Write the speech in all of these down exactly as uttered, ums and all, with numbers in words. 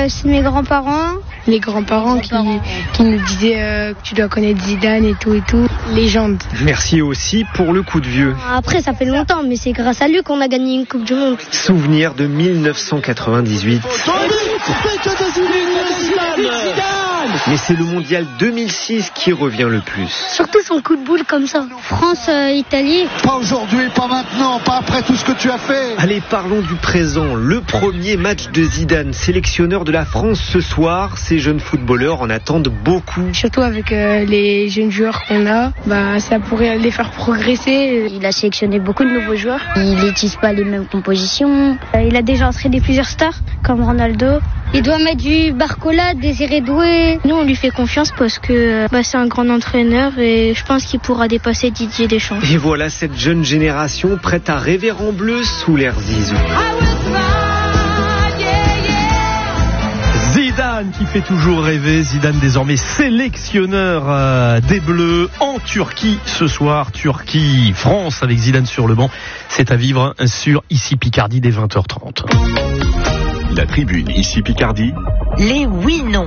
euh, c'est mes grands-parents. Les grands-parents qui, qui nous disaient euh, que tu dois connaître Zidane et tout et tout. Légende. Merci aussi pour le coup de vieux. Après, ça fait longtemps, mais c'est grâce à lui qu'on a gagné une Coupe du Monde. Souvenir de mille neuf cent quatre-vingt-dix-huit. Mais c'est le mondial deux mille six qui revient le plus. Surtout son coup de boule comme ça. France-Italie. Euh, pas aujourd'hui, pas maintenant, pas après tout ce que tu as fait. Allez, parlons du présent. Le premier match de Zidane, sélectionneur de la France ce soir. Ces jeunes footballeurs en attendent beaucoup. Surtout avec euh, les jeunes joueurs qu'on a, bah, ça pourrait les faire progresser. Il a sélectionné beaucoup de nouveaux joueurs. Il n'utilise pas les mêmes compositions. Il a déjà entraîné plusieurs stars, comme Ronaldo. Il doit mettre du Barcola, Désiré Doué. Nous, on lui fait confiance parce que bah, c'est un grand entraîneur et je pense qu'il pourra dépasser Didier Deschamps. Et voilà cette jeune génération prête à rêver en bleu sous l'air Zizou. Zidane qui fait toujours rêver, Zidane désormais sélectionneur euh, des Bleus en Turquie ce soir, Turquie-France avec Zidane sur le banc. C'est à vivre sur Ici Picardie dès vingt heures trente. La tribune Ici Picardie. Les oui-non.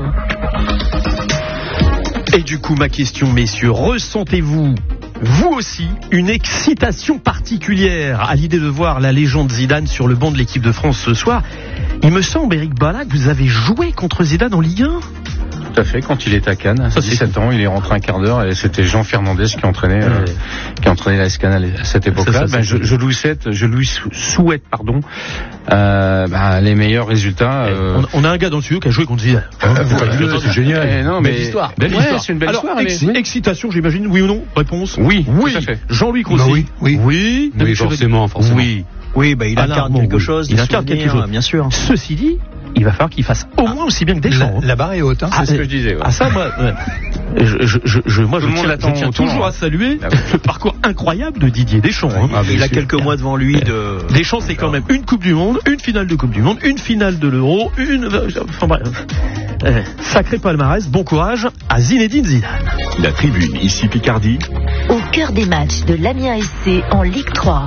Et du coup, ma question, messieurs, ressentez-vous, vous aussi, une excitation particulière à l'idée de voir la légende Zidane sur le banc de l'équipe de France ce soir? Il me semble, Eric Bala, que vous avez joué contre Zidane en Ligue un. Tout à fait, quand il était à Cannes, à dix-sept ans, il est rentré un quart d'heure et c'était Jean Fernandez qui entraînait, ouais. euh, qui entraînait la Canal à cette époque-là. Ça, ça, ben, je, je lui souhaite, je lui souhaite, pardon, euh, ben, les meilleurs résultats. Euh... On, on a un gars dans le studio qui a joué contre Zidane. Euh, euh, c'est génial. Eh, non, mais belle histoire. Belle ouais, histoire. C'est une belle Alors, histoire. Ex- mais... Excitation, j'imagine, oui ou non? Réponse. Oui. Oui. Tout à fait. Jean-Louis Crousy. Bah oui. Oui. Oui. Oui, forcément, forcément. Oui. Oui, bah, il incarne quelque oui. chose. Il incarne quelque chose, bien sûr. Ceci dit, il va falloir qu'il fasse au moins aussi bien que Deschamps. La, la barre est haute, hein. Ah, c'est ce que je disais. Ouais. Ah, ça, moi, ouais. je, je, je, je, moi, Tout je tiens, je tiens toujours à saluer ah, oui. le parcours incroyable de Didier Deschamps. Hein. Ah, il a quelques mois devant lui de. Deschamps, c'est quand même une Coupe du Monde, une finale de Coupe du Monde, une finale de l'Euro, une. Enfin bref. Euh, sacré palmarès, bon courage à Zinedine Zidane. La tribune Ici Picardie. Au cœur des matchs de l'Amiens S C en Ligue trois.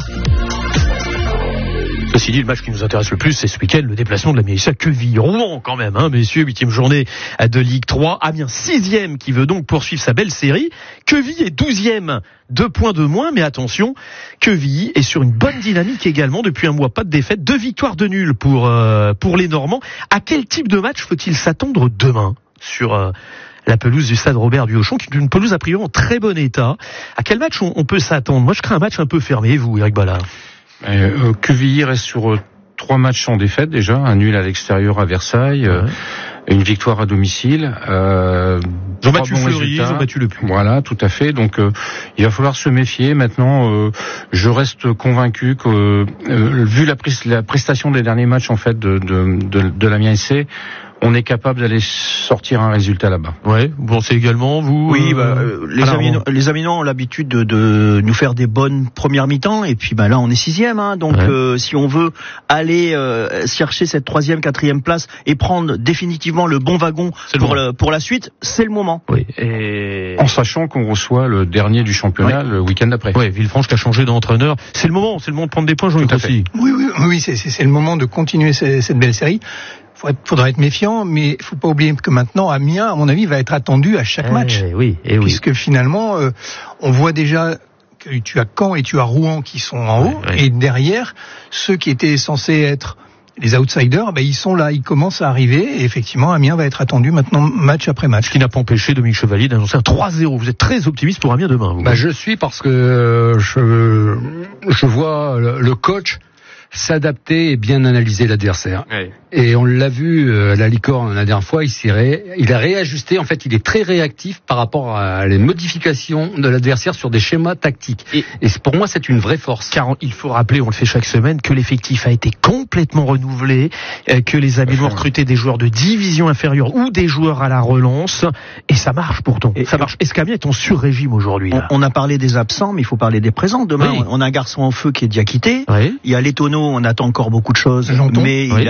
Ceci dit, le match qui nous intéresse le plus, c'est ce week-end, le déplacement de l'Amiens S C à Quevilly. Rouen, quand même, hein, messieurs, huitième journée de Ligue trois. Amiens, sixième, qui veut donc poursuivre sa belle série. Quevilly est douzième, deux points de moins, mais attention, Quevilly est sur une bonne dynamique également, depuis un mois, pas de défaite, deux victoires de nul pour, euh, pour les Normands. À quel type de match faut-il s'attendre demain sur, euh, la pelouse du stade Robert Duhochon, qui est une pelouse a priori en très bon état? À quel match on, on peut s'attendre? Moi, je crains un match un peu fermé, vous, Eric Ballard. Euh, Quevilly reste sur euh, trois matchs sans défaite déjà, un nul à l'extérieur à Versailles, ouais. euh, une victoire à domicile. Euh, ils ont battu Fleury, ils ont battu Le Puy. Voilà, tout à fait. Donc euh, il va falloir se méfier. Maintenant, euh, je reste convaincu que, euh, vu la, pres- la prestation des derniers matchs en fait de, de, de, de l'Amiens S C, on est capable d'aller sortir un résultat là-bas. Ouais, bon, c'est également vous. Oui, bah, euh, les Aminons, les Aminons ont l'habitude de, de nous faire des bonnes premières mi-temps, et puis bah là on est sixième, hein, donc ouais. euh, si on veut aller euh, chercher cette troisième, quatrième place et prendre définitivement le bon wagon pour, le, pour la suite, c'est le moment. Oui. Et... En sachant qu'on reçoit le dernier du championnat ouais. le week-end d'après. Oui, Villefranche qui a changé d'entraîneur. C'est le moment, c'est le moment de prendre des points, Jean-Luc Rossi. Oui, oui, oui, c'est, c'est, c'est le moment de continuer cette, cette belle série. Il faudra être méfiant, mais il faut pas oublier que maintenant Amiens, à mon avis, va être attendu à chaque eh match. Oui, eh oui. Puisque finalement, euh, on voit déjà que tu as Caen et tu as Rouen qui sont en haut, ouais, ouais. et derrière, ceux qui étaient censés être les outsiders, ben ils sont là, ils commencent à arriver, et effectivement, Amiens va être attendu maintenant match après match. Ce qui n'a pas empêché Dominique Chevalier d'annoncer un trois zéro. Vous êtes très optimiste pour Amiens demain, vous. Bah, je suis parce que je, je vois le coach s'adapter et bien analyser l'adversaire. Oui. Et on l'a vu à la Licorne la dernière fois, il, s'est ré... il a réajusté, en fait il est très réactif par rapport à les modifications de l'adversaire sur des schémas tactiques. Et, et pour moi c'est une vraie force. Car il faut rappeler, on le fait chaque semaine, que l'effectif a été complètement renouvelé, que les Amiens ont recruté des joueurs de division inférieure ou des joueurs à la relance, et ça marche pourtant. Et ça marche. Est-ce qu'Amiens est en sur-régime aujourd'hui là? on, on a parlé des absents, mais il faut parler des présents. Demain, oui. on a un garçon en feu qui est Diakité. Oui. Il y a Letono, on attend encore beaucoup de choses, Janton. mais oui. il a, euh,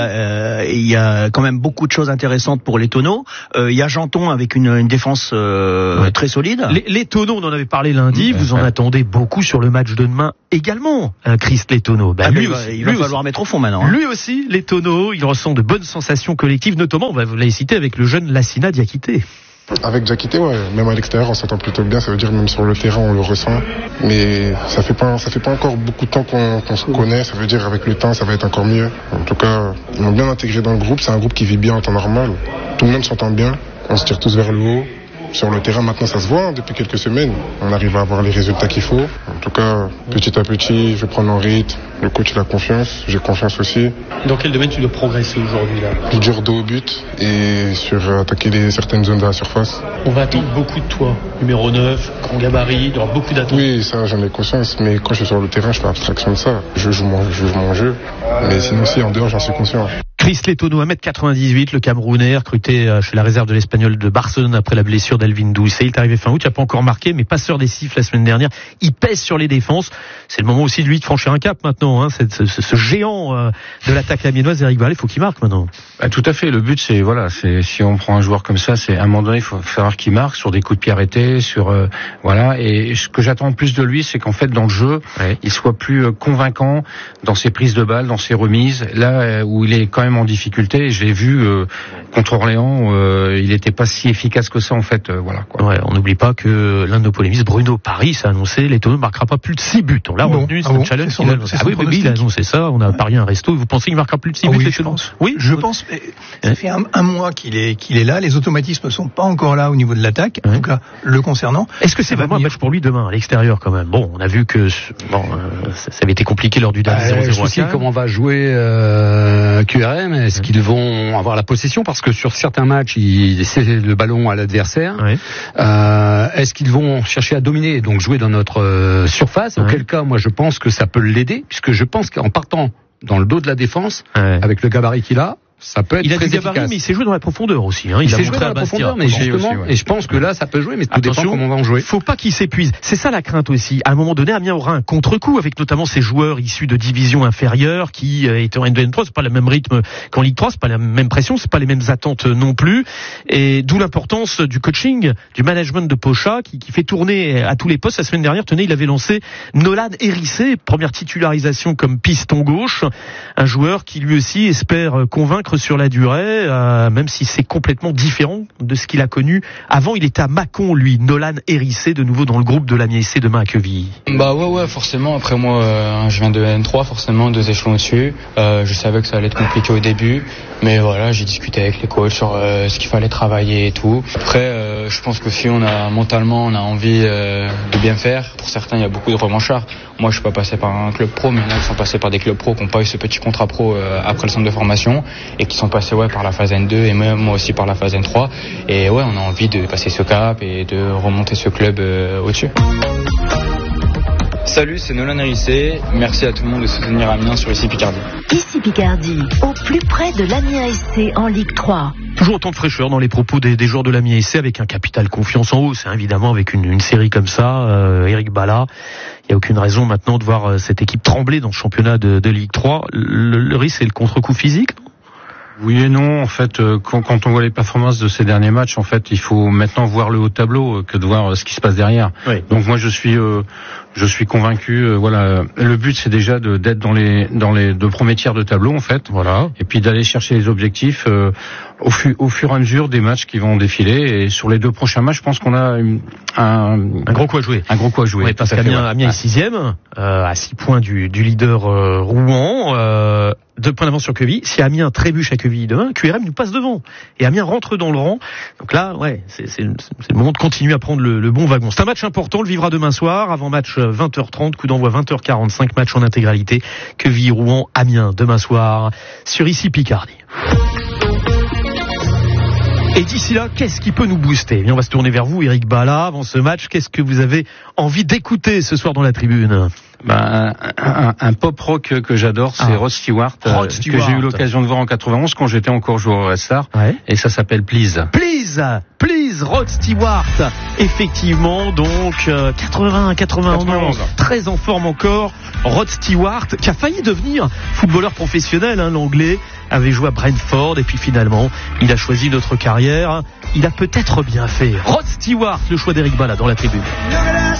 euh, il y a quand même beaucoup de choses intéressantes pour les tonneaux. Euh, il y a Janton avec une, une défense euh, ouais. très solide. Les, les tonneaux, on en avait parlé lundi. Mmh, vous ouais. en attendez beaucoup sur le match de demain également, hein, Chris Les Tonneaux. Bah, ah, lui il va, aussi, il va lui falloir aussi. mettre au fond maintenant. Hein. Lui aussi, les tonneaux, il ressent de bonnes sensations collectives, notamment, bah, vous l'avez cité, avec le jeune Lassina Diakité. Avec Diakité, ouais, même à l'extérieur, on s'entend plutôt bien. Ça veut dire même sur le terrain, on le ressent. Mais ça fait pas, ça fait pas encore beaucoup de temps qu'on, qu'on se connaît. Ça veut dire avec le temps, ça va être encore mieux. En tout cas, ils m'ont bien intégré dans le groupe. C'est un groupe qui vit bien en temps normal. Tout le monde s'entend bien. On se tire tous vers le haut. Sur le terrain, maintenant, ça se voit hein, depuis quelques semaines. On arrive à avoir les résultats qu'il faut. En tout cas, petit à petit, je prends en rythme. Le coach, il a confiance. J'ai confiance aussi. Dans quel domaine tu dois progresser aujourd'hui là ? Plus dur dos au but et sur attaquer les, certaines zones de la surface. On va attendre beaucoup de toi. Numéro neuf, grand gabarit, il y aura beaucoup d'attentes. Oui, ça, j'en ai conscience. Mais quand je suis sur le terrain, je fais abstraction de ça. Je joue mon, je joue mon jeu. Mais sinon, si, en dehors, j'en suis conscient. Chris Les Tonneaux, un mètre quatre-vingt-dix-huit, le Camerounais, recruté chez la réserve de l'Espagnol de Barcelone après la blessure d'Alvin Doucet. Il est arrivé fin août, il n'a pas encore marqué, mais passeur décisif la semaine dernière. Il pèse sur les défenses. C'est le moment aussi de lui de franchir un cap maintenant. Hein. C'est, ce, ce géant euh, de l'attaque amiénoise, Eric Ballet, il faut qu'il marque maintenant. Bah, tout à fait. Le but, c'est voilà, c'est si on prend un joueur comme ça, c'est à un moment donné, il faut faire qu'il marque sur des coups de pied arrêtés, sur euh, voilà. Et ce que j'attends plus de lui, c'est qu'en fait, dans le jeu, ouais. il soit plus euh, convaincant dans ses prises de balles, dans ses remises. Là euh, où il est quand même en difficulté. Je l'ai vu euh, contre Orléans, euh, il n'était pas si efficace que ça en fait. Euh, voilà. Quoi. Ouais, on n'oublie pas que l'un de nos polémistes, Bruno Paris, a annoncé les Tonneaux ne marquera pas plus de six buts. On l'a bon, retenu, c'est ah un bon, challenge. C'est son, a... c'est ah oui, oui, il a annoncé ça. On a parié un resto. Vous pensez qu'il marquera plus de six ah buts oui, les je pense. Oui, je pense. Ça fait un, un mois qu'il est qu'il est là. Les automatismes ne sont pas encore là au niveau de l'attaque. Ouais. En tout cas, le concernant. Est-ce que c'est vraiment un match pour lui demain à l'extérieur quand même? Bon, on a vu que bon, euh, ça, ça avait été compliqué lors du dernier zéro zéro. Aussi, comment va jouer euh, Q R M? Est-ce ouais. qu'ils vont avoir la possession, parce que sur certains matchs, ils essaient le ballon à l'adversaire. Ouais. Euh, est-ce qu'ils vont chercher à dominer et donc jouer dans notre euh, surface? Ouais. Auquel cas, moi, je pense que ça peut l'aider, puisque je pense qu'en partant dans le dos de la défense, ouais. avec le gabarit qu'il a, ça peut être il a très du gabarit, efficace. mais il s'est joué dans la profondeur aussi. Hein. Il, il a s'est joué dans la profondeur, mais justement, aussi, ouais. et je pense que là, ça peut jouer, mais tout Attention, dépend comment on va en jouer. Faut pas qu'il s'épuise. C'est ça la crainte aussi. À un moment donné, Amiens aura un contre-coup avec notamment ces joueurs issus de divisions inférieures qui euh, étaient en N deux N trois. C'est pas le même rythme qu'en Ligue trois, c'est pas la même pression, c'est pas les mêmes attentes non plus. Et d'où l'importance du coaching, du management de Pocha qui, qui fait tourner à tous les postes. La semaine dernière, tenez, il avait lancé Nolan Hérissé, première titularisation comme piston gauche, un joueur qui lui aussi espère convaincre sur la durée. Euh, même si c'est complètement différent de ce qu'il a connu avant. Il était à Mâcon, lui, Nolan Hérissé, de nouveau dans le groupe de l'Amiens S C demain à Quevilly. Bah ouais, ouais, forcément. Après moi, euh, je viens de N trois, forcément, deux échelons au-dessus. Euh, je savais que ça allait être compliqué au début, mais voilà, j'ai discuté avec les coachs sur euh, ce qu'il fallait travailler et tout. Après, euh, je pense que si on a mentalement, on a envie euh, de bien faire. Pour certains, il y a beaucoup de revanchards. Moi, je suis pas passé par un club pro, mais il y en a qui sont passés par des clubs pro, qui n'ont pas eu ce petit contrat pro euh, après le centre de formation et qui sont passés ouais par la phase N deux et même moi aussi par la phase N trois. Et ouais, on a envie de passer ce cap et de remonter ce club euh, au-dessus. Salut, c'est Nolan Hérissé. Merci à tout le monde de soutenir Amiens sur Ici Picardie. Ici Picardie, au plus près de l'Amiens S C en Ligue trois. Toujours autant de fraîcheur dans les propos des, des joueurs de l'Amiens S C avec un capital confiance en haut. C'est évidemment avec une, une série comme ça, euh, Eric Bala. Il n'y a aucune raison maintenant de voir euh, cette équipe trembler dans le championnat de, de Ligue trois. Le, le risque, c'est le contre-coup physique, non ? Oui et non, en fait, quand, quand on voit les performances de ces derniers matchs, en fait, il faut maintenant voir le haut tableau que de voir ce qui se passe derrière. Oui. Donc moi, je suis, euh, je suis convaincu. Euh, voilà, le but c'est déjà de, d'être dans les dans les deux premiers tiers de tableau, en fait. Voilà. Et puis d'aller chercher les objectifs euh, au, fu- au fur et à mesure des matchs qui vont défiler. Et sur les deux prochains matchs, je pense qu'on a une, un un gros coup à jouer. Un gros coup à jouer. Oui, parce qu'Amiens Amiens est sixième, euh, à six points du, du leader euh, Rouen. Euh, Deux points d'avance sur Quevilly. Si Amiens trébuche à Quevilly demain, Q R M nous passe devant. Et Amiens rentre dans le rang. Donc là, ouais, c'est, c'est, c'est le moment de continuer à prendre le, le bon wagon. C'est un match important, on le vivra demain soir. Avant match vingt heures trente, coup d'envoi vingt heures quarante-cinq, match en intégralité. Quevilly, Rouen, Amiens, demain soir, sur Ici Picardie. Et d'ici là, qu'est-ce qui peut nous booster? Eh bien, on va se tourner vers vous, Eric Bala. Avant ce match, qu'est-ce que vous avez envie d'écouter ce soir dans la tribune? Ben, un, un, un pop rock que j'adore, c'est ah. Rod Stewart, Rod euh, Stewart, que j'ai eu l'occasion de voir en quatre-vingt-onze quand j'étais encore joueur au Red Star. Ouais. Et ça s'appelle Please. Please, Please, Rod Stewart. Effectivement, donc euh, quatre-vingts, quatre-vingt-onze, très en forme encore. Rod Stewart, qui a failli devenir footballeur professionnel, hein, l'anglais. avait joué à Brentford et puis finalement, il a choisi notre carrière. Il a peut-être bien fait. Rod Stewart, le choix d'Eric Bala dans la tribune.